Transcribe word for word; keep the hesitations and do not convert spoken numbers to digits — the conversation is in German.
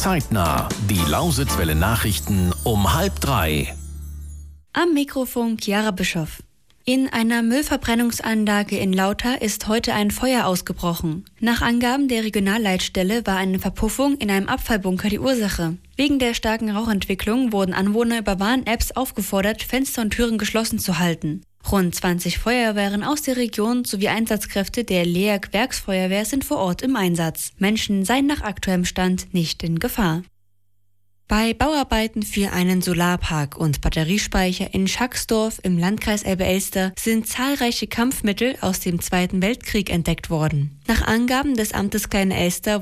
Zeitnah, die Lausitzwelle Nachrichten um halb drei. Am Mikrofon Chiara Bischoff. In einer Müllverbrennungsanlage in Lauter ist heute ein Feuer ausgebrochen. Nach Angaben der Regionalleitstelle war eine Verpuffung in einem Abfallbunker die Ursache. Wegen der starken Rauchentwicklung wurden Anwohner über Warn-Apps aufgefordert, Fenster und Türen geschlossen zu halten. Rund zwanzig Feuerwehren aus der Region sowie Einsatzkräfte der L E A G Werksfeuerwehr sind vor Ort im Einsatz. Menschen seien nach aktuellem Stand nicht in Gefahr. Bei Bauarbeiten für einen Solarpark und Batteriespeicher in Schacksdorf im Landkreis Elbe-Elster sind zahlreiche Kampfmittel aus dem Zweiten Weltkrieg entdeckt worden. Nach Angaben des Amtes Kleine Elster